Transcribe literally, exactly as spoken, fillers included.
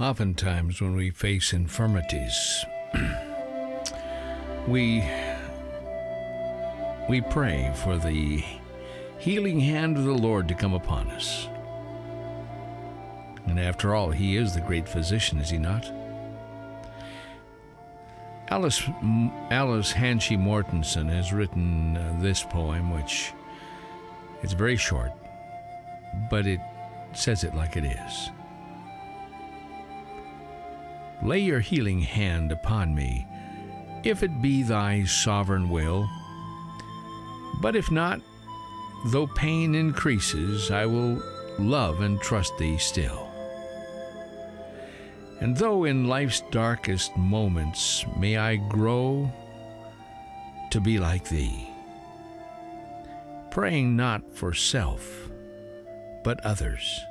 Oftentimes, when we face infirmities, we we pray for the healing hand of the Lord to come upon us. And after all, He is the great physician, is He not? Alice Alice Hanshee Mortensen has written uh, this poem, which is very short, but it says it like it is. Lay your healing hand upon me, if it be thy sovereign will. But if not, though pain increases, I will love and trust thee still. And though in life's darkest moments may I grow to be like thee, praying not for self, but others.